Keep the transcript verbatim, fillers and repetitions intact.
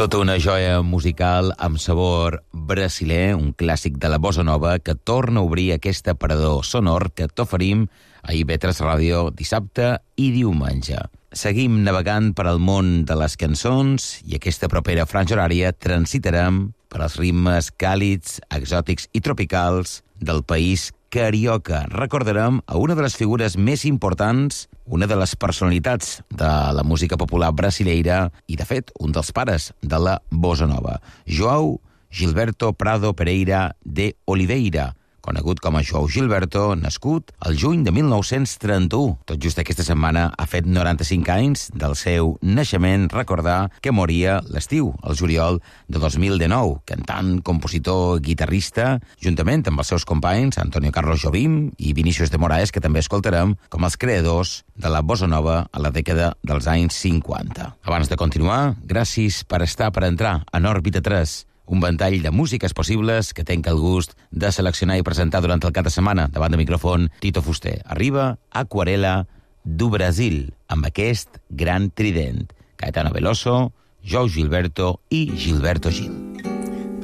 Tota una joia musical amb sabor brasiler, un clàssic de la bossa nova que torna a obrir aquest aparador sonor que t'oferim a I V tres Ràdio dissabte i diumenge. Seguim navegant per al món de les cançons i aquesta propera franja horària transitarem per als ritmes càlids, exòtics i tropicals del país carioca. Recordarem a una de les figures més importants, una de les personalitats de la música popular brasileira i, de fet, un dels pares de la bossa nova, João Gilberto Prado Pereira de Oliveira, conegut com a João Gilberto, nascut el juny de mil nou-cents trenta-u. Tot just aquesta setmana ha fet noranta-cinc anys del seu naixement. Recordar que moria l'estiu, el juliol de dos mil dinou. Cantant, compositor, guitarrista, juntament amb els seus companys Antonio Carlos Jobim i Vinícius de Moraes, que també escoltarem com els creadors de la bossa nova a la dècada dels anys cinquanta. Abans de continuar, gràcies per estar, per entrar en Òrbita tres, un ventall de músiques possibles que tenc el gust de seleccionar i presentar durant el cap de setmana. Davant de micròfon, Tito Fuster. Arriba Aquarela do Brasil, amb aquest gran trident. Caetano Veloso, João Gilberto i Gilberto Gil.